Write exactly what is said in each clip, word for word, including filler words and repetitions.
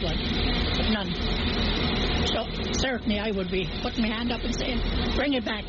one, but none. So certainly I would be putting my hand up and saying, bring it back.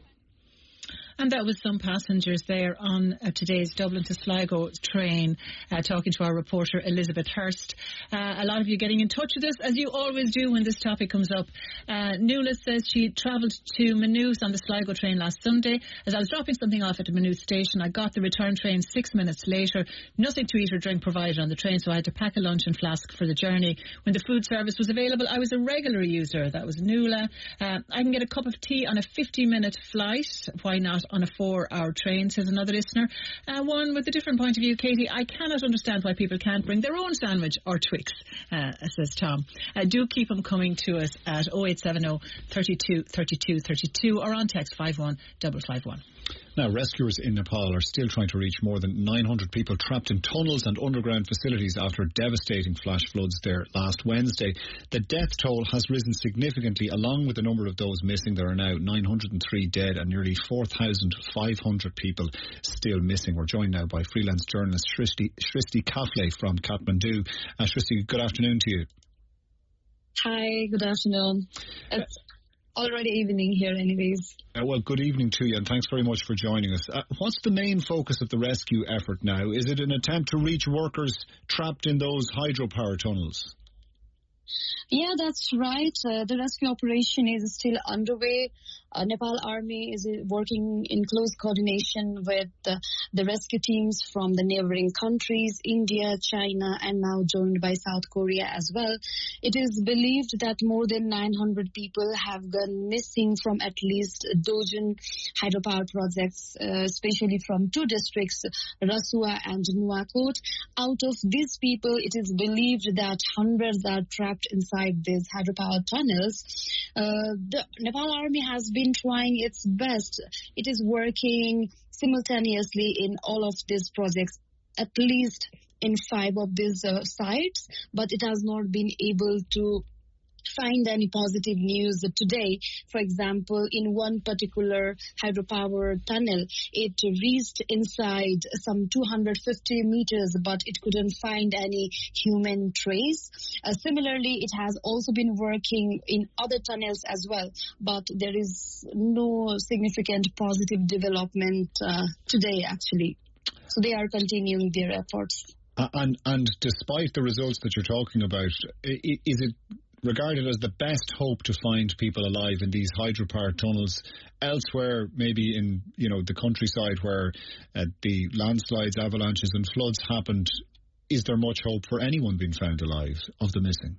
And that was some passengers there on uh, today's Dublin to Sligo train, uh, talking to our reporter Elizabeth Hurst. Uh, a lot of you getting in touch with us, as you always do when this topic comes up. Uh, Nuala says she travelled to Maynooth on the Sligo train last Sunday. As I was dropping something off at the Maynooth station, I got the return train six minutes later. Nothing to eat or drink provided on the train, so I had to pack a lunch and flask for the journey. When the food service was available, I was a regular user. That was Nuala. Uh, I can get a cup of tea on a fifty-minute flight. Why not on a four-hour train, says another listener. Uh, one with a different point of view, Katie. I cannot understand why people can't bring their own sandwich or Twix, uh, says Tom. Uh, do keep them coming to us at oh eight seven oh, thirty-two, thirty-two, thirty-two or on text five one five five one. Now, rescuers in Nepal are still trying to reach more than nine hundred people trapped in tunnels and underground facilities after devastating flash floods there last Wednesday. The death toll has risen significantly. Along with the number of those missing, there are now nine hundred three dead and nearly four thousand five hundred people still missing. We're joined now by freelance journalist Shristi, Shristi Kafle from Kathmandu. Uh, Shristi, good afternoon to you. Hi, good afternoon. It's already evening here anyways. Uh, well, good evening to you, and thanks very much for joining us. Uh, what's the main focus of the rescue effort now? Is it an attempt to reach workers trapped in those hydropower tunnels? Yeah, that's right. Uh, the rescue operation is still underway. Uh, Nepal Army is working in close coordination with uh, the rescue teams from the neighboring countries, India, China, and now joined by South Korea as well. It is believed that more than nine hundred people have gone missing from at least a dozen hydropower projects, uh, especially from two districts, Rasua and Nuwakot. Out of these people, it is believed that hundreds are trapped inside these hydropower tunnels. Uh, the Nepal Army has been been trying its best. It is working simultaneously in all of these projects, at least in five of these uh, sites, but it has not been able to find any positive news today. For example, in one particular hydropower tunnel, it reached inside some two hundred fifty meters, but it couldn't find any human trace. Uh, similarly, it has also been working in other tunnels as well, but there is no significant positive development uh, today, actually. So they are continuing their efforts. Uh, and, and despite the results that you're talking about, is it regarded as the best hope to find people alive in these hydropower tunnels elsewhere, maybe in, you know, the countryside where uh, the landslides, avalanches and floods happened? Is there much hope for anyone being found alive of the missing?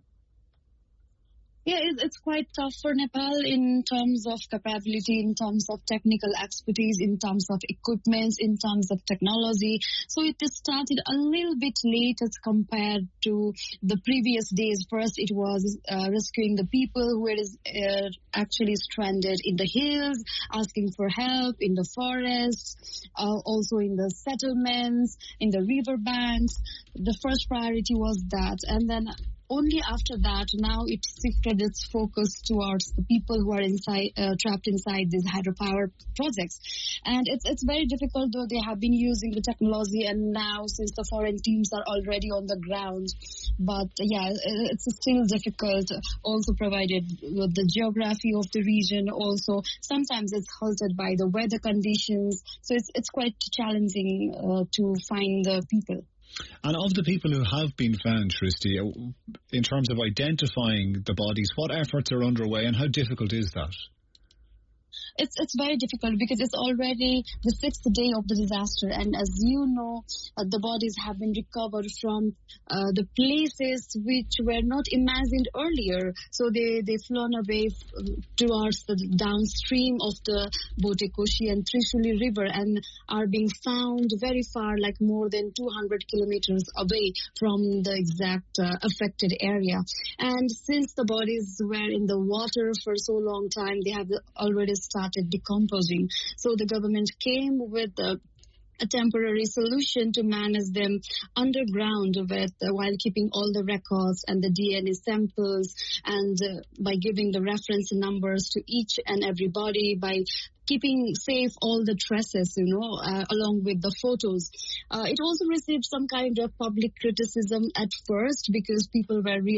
Yeah, it's quite tough for Nepal in terms of capability, in terms of technical expertise, in terms of equipment, in terms of technology. So it started a little bit late as compared to the previous days. First, it was uh, rescuing the people who were uh, actually stranded in the hills, asking for help in the forests, uh, also in the settlements, in the riverbanks. The first priority was that. And then only after that, now it shifted its focus towards the people who are inside, uh, trapped inside these hydropower projects. And it's it's very difficult, though they have been using the technology, and now since the foreign teams are already on the ground. But yeah, it's still difficult, also provided with the geography of the region. Also, sometimes it's halted by the weather conditions. So it's, it's quite challenging uh, to find the people. And of the people who have been found, Shristi, in terms of identifying the bodies, what efforts are underway and how difficult is that? It's it's very difficult because it's already the sixth day of the disaster, and as you know, uh, the bodies have been recovered from uh, the places which were not imagined earlier. So they they flown away f- towards the downstream of the Botekoshi and Trishuli River, and are being found very far, like more than two hundred kilometers away from the exact uh, affected area. And since the bodies were in the water for so long time, they have already started decomposing. So the government came with a, a temporary solution to manage them underground with uh, while keeping all the records and the D N A samples, and uh, by giving the reference numbers to each and every body, by keeping safe all the traces, you know, uh, along with the photos. Uh, it also received some kind of public criticism at first because people were really